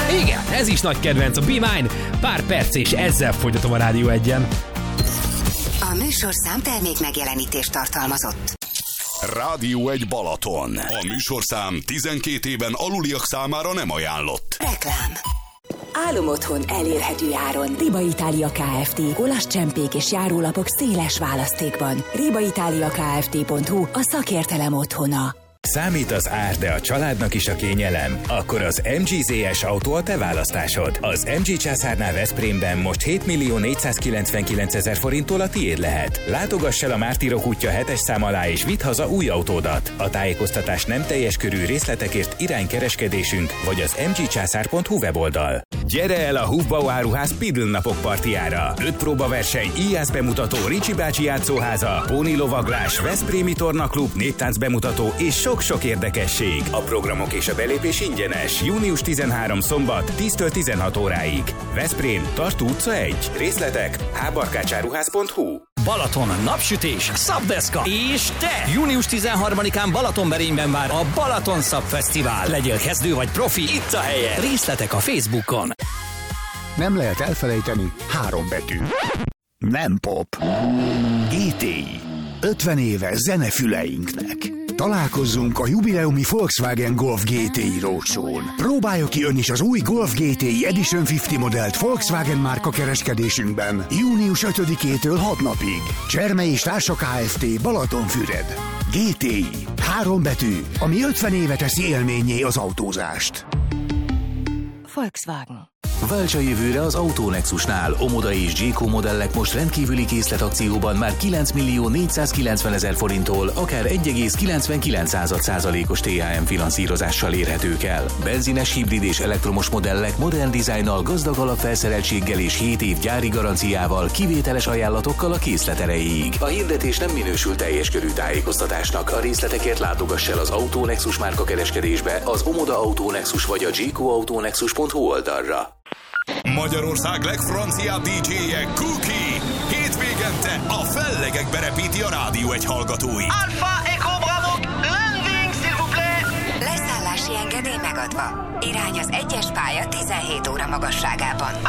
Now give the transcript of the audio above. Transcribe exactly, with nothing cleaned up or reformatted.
Igen, ez is nagy kedvenc, a Be Mine. Pár perc és ezzel folytatom a Rádió egyen. A műsorszám termék megjelenítést tartalmazott. Rádió egy Balaton. A műsorszám tizenkét éven aluliak számára nem ajánlott. Reklám. Álomotthon elérhető áron. Riba Itália Kft. Olasz csempék és járólapok széles választékban. riba italia kft pont hu a szakértelem otthona. Számít az ár, de a családnak is a kényelem? Akkor az em gé zé es autó a te választásod. Az em gé Császárnál Veszprémben most hétmillió négyszázkilencvenkilencezer forinttól a tiéd lehet. Látogass el a Mártírok útja hetes szám alá és vidd haza új autódat. A tájékoztatás nem teljes körű, részletekért iránykereskedésünk vagy az em gé császár pont hu weboldal. Gyere el a Hufbau áruház Pidl napok partiára. Öt próbaverseny, íjász bemutató, Ricsi bácsi játszóháza, póni lovaglás, Veszprémi tornaklub, néptánc bemutató és sok-sok érdekesség. A programok és a belépés ingyenes. június tizenharmadika szombat tíztől tizenhat óráig. Veszprém, Tartó utca egy. Részletek h barkácsáruház pont hu. Balaton, napsütés, szabdeszka és te! június tizenharmadikán Balatonberényben vár a Balaton Szab Fesztivál. Legyél kezdő vagy profi, itt a helye. Részletek a Facebookon. Nem lehet elfelejteni három betű. Nem pop. gé té i. ötven éve zenefüleinknek. Találkozzunk a jubileumi Volkswagen Golf gé té i Roadshow-n. Próbálja ki ön is az új Golf gé té i Edition ötven modellt Volkswagen márka kereskedésünkben június ötödikétől hat napig. Cserme és Társa Kft. Balatonfüred. gé té i. Három betű, ami ötven éve teszi élménnyé az autózást. Volkswagen. Válts a jövőre az Autonexusnál. Omoda és G-Co modellek most rendkívüli készletakcióban már kilencmillió négyszázkilencvenezer forinttól, akár egy egész kilencvenkilenc százalékos té á em finanszírozással érhetők el. Benzines, hibrid és elektromos modellek modern dizájnnal, gazdag alapfelszereltséggel és hét év gyári garanciával, kivételes ajánlatokkal a készlet erejéig. A hirdetés nem minősül teljes körű tájékoztatásnak. A részletekért látogass el az Autonexus márka kereskedésbe, az Omoda Autonexus vagy a G-Co autonexus pont hu oldalra. Magyarország legfranciább dé dzséje Cookie. Hétvégente a fellegekbe repíti a Rádió egy hallgatói. Alpha Echo Bravo, landing, s'il vous plaît! Leszállási engedély megadva. Irány az egyes pálya tizenhét óra magasságában.